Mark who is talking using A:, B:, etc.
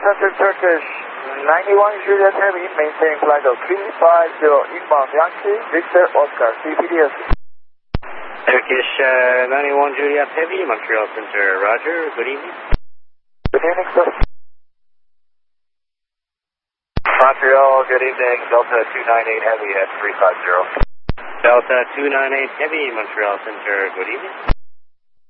A: Center Turkish 91 Juliet Heavy, maintain flight of 350 inbound Yankee, Victor Oscar, CPDS.
B: Turkish 91 Juliet Heavy, Montreal Center, roger, good evening.
A: Good evening, sir.
C: Montreal, good evening, Delta 298 Heavy at 350.
B: Delta 298 Heavy, Montreal Center, good evening.